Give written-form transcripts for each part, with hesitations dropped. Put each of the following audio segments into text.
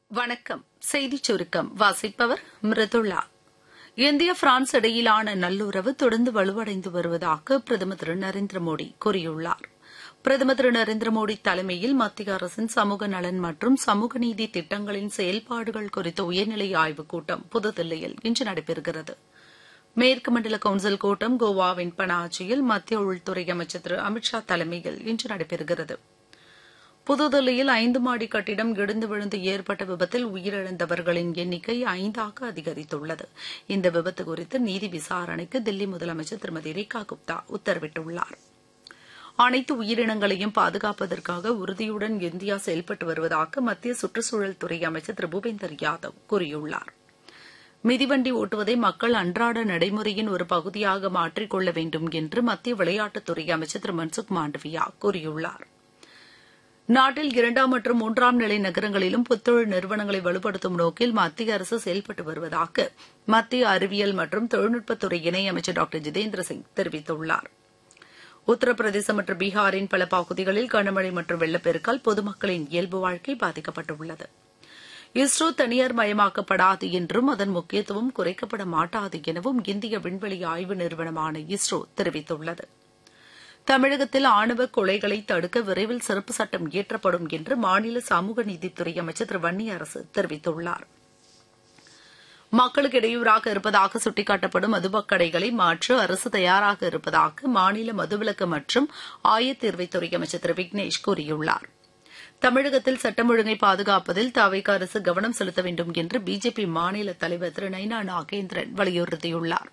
வணக்கம். செய்திச் சுருக்கம் வாசிப்பவர் மிருதுளா. இந்தியா பிரான்ஸ் இடையிலான நல்லுறவு தொடர்ந்து வலுவடைந்து வருவதாக பிரதமர் திரு நரேந்திர மோடி கூறியுள்ளார். பிரதமர் திரு நரேந்திர மோடி தலைமையில் மத்திய அரசின் சமூக நலன் மற்றும் சமூக நீதி திட்டங்களின் செயல்பாடுகள் குறித்த உயர்நிலை ஆய்வுக் கூட்டம் புதுதில்லியில் இன்று நடைபெறுகிறது. மேற்கு மண்டல கவுன்சில் கூட்டம் கோவாவின் பனாஜியில் மத்திய உள்துறை அமைச்சர் திரு அமித் ஷா தலைமையில் இன்று நடைபெறுகிறது. புதுதில்லியில் 5 மாடி கட்டிடம் இடிந்து விழுந்து ஏற்பட்ட விபத்தில் உயிரிழந்தவர்களின் எண்ணிக்கை 5ஆக அதிகரித்துள்ளது. இந்த விபத்து குறித்து நீதி விசாரணைக்கு தில்லி முதலமைச்சர் திருமதி ரேகா குப்தா உத்தரவிட்டுள்ளார். அனைத்து உயிரினங்களையும் பாதுகாப்பதற்காக உறுதியுடன் இந்தியா செயல்பட்டு வருவதாக மத்திய சுற்றுச்சூழல் துறை அமைச்சர் திரு பூபேந்தர் யாதவ் கூறியுள்ளார். மிதிவண்டி ஓட்டுவதை மக்கள் அன்றாட நடைமுறையின் ஒரு பகுதியாக மாற்றிக் கொள்ள வேண்டும் என்று மத்திய விளையாட்டுத்துறை அமைச்சர் திரு மன்சுக் மாண்டவியா கூறியுள்ளார். நாட்டில் 2ஆம் மற்றும் 3ஆம் நிலை நகரங்களிலும் புத்தொழில் நிறுவனங்களை வலுப்படுத்தும் நோக்கில் மத்திய அரசு செயல்பட்டு வருவதாக மத்திய அறிவியல் மற்றும் தொழில்நுட்பத்துறை இணையமைச்சர் டாக்டர் ஜிதேந்திர சிங் தெரிவித்துள்ளார். உத்தரப்பிரதேசம் மற்றும் பீகாரின் பல பகுதிகளில் கனமழை மற்றும் வெள்ளப்பெருக்கால் பொதுமக்களின் இயல்பு வாழ்க்கை பாதிக்கப்பட்டுள்ளது. இஸ்ரோ தனியார் மயமாக்கப்படாது என்றும் அதன் முக்கியத்துவம் குறைக்கப்பட மாட்டாது எனவும் இந்திய விண்வெளி ஆய்வு நிறுவனமான இஸ்ரோ தெரிவித்துள்ளது. தமிழகத்தில் ஆணவ கொலைகளை தடுக்க விரைவில் சிறப்பு சட்டம் இயற்றப்படும் என்று மாநில சமூக நீதித்துறை அமைச்சர் திரு வன்னியரசு தெரிவித்துள்ளார். மக்களுக்கு இடையூறாக இருப்பதாக சுட்டிக்காட்டப்படும் மதுபக்கடைகளை மாற்ற அரசு தயாராக இருப்பதாக மாநில மதுவிலக்கு மற்றும் ஆயத்தீர்வைத்துறை அமைச்சர் திரு விக்னேஷ் கூறியுள்ளார். தமிழகத்தில் சட்டம் ஒழுங்கை பாதுகாப்பதில் தவிக அரசு கவனம் செலுத்த வேண்டும் என்று பிஜேபி மாநில தலைவர் திரு நைனா நாகேந்திரன் வலியுறுத்தியுள்ளார்.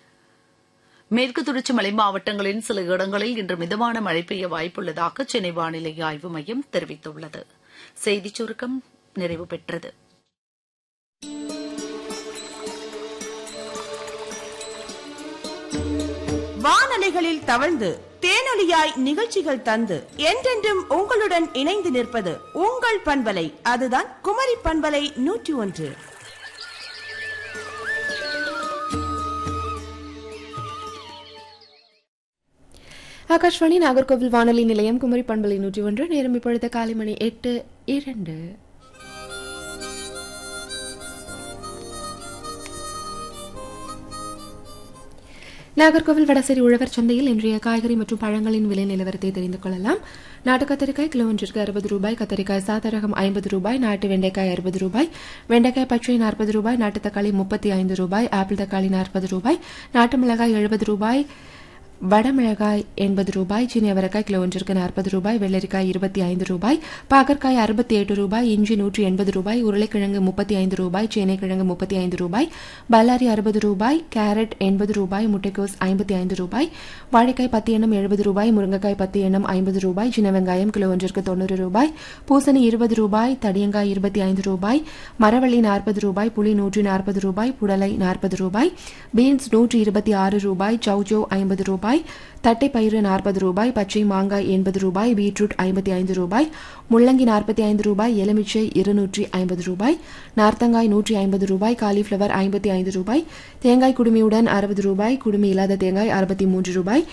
மேற்கு தொடர்ச்சி மலை மாவட்டங்களின் சில இடங்களில் இன்று மிதமான மழை பெய்ய வாய்ப்புள்ளதாக சென்னை வானிலை ஆய்வு மையம் தெரிவித்துள்ளது. செய்திச் சுருக்கம் நிறைவு பெற்றது. வானலைகளில் தவழ்ந்து தேனொலியாய் நிகழ்ச்சிகள் தந்து என்றென்றும் உங்களுடன் இணைந்து நிற்பது உங்கள் பண்பலை. அதுதான் குமரி பண்பலை 101. ஆகாஷ்வாணி நாகர்கோவில் வானொலி நிலையம் குமரி பண்பலை 101. நேரம் இப்பொழுது காலை மணி 8:02. நாகர்கோவில் வடசேரி உழவர் சந்தையில் இன்றைய காய்கறி மற்றும் பழங்களின் விலை நிலவரத்தை தெரிந்து கொள்ளலாம். நாட்டு கத்தரிக்காய் கிலோ ஒன்றிற்கு 60 ரூபாய், கத்தரிக்காய் சாதரகம் 50 ரூபாய், நாட்டு வெண்டைக்காய் 60 ரூபாய், வெண்டைக்காய் பச்சை 40 ரூபாய், நாட்டு தக்காளி 35 ரூபாய், ஆப்பிள் தக்காளி 40 ரூபாய், நாட்டு மிளகாய் 70 ரூபாய், வடமிளகாய் 80 ரூபாய், சீனி அவரைக்காய் கிலோ ஒன்றிற்கு 40 ரூபாய், வெள்ளரிக்காய் 25 ரூபாய், பாகற்காய் 68 ரூபாய், இஞ்சி 180 ரூபாய், உருளைக்கிழங்கு 35 ரூபாய், சேனைக்கிழங்கு 35 ரூபாய், பல்லாரி 60 ரூபாய், கேரட் 80 ரூபாய், முட்டைக்கோஸ் 55 ரூபாய், வாழைக்காய் 10 எண்ணம் 70 ரூபாய், முருங்கைக்காய் 10 எண்ணம் 50 ரூபாய், சின்ன வெங்காயம் கிலோ ஒன்றிற்கு 90 ரூபாய், பூசணி 20 ரூபாய், தடியங்காய் 25 ரூபாய், மரவள்ளி 40 ரூபாய், புளி 140 ரூபாய், புடலை 40 ரூபாய், பீன்ஸ் 126 ரூபாய், சௌச்சோ 50 ரூபாய், தட்டைப்பயிறு 40 ரூபாய், பச்சை மாங்காய் 80 ரூபாய், பீட்ரூட் 55 ரூபாய், முள்ளங்கி 45 ரூபாய், எலுமிச்சை 250 ரூபாய், நார்த்தங்காய் 150 ரூபாய், காலிஃபிளவர் 55 ரூபாய், தேங்காய் குடுமியுடன் 60 ரூபாய், குடுமி இல்லாத தேங்காய் 63 ரூபாய்,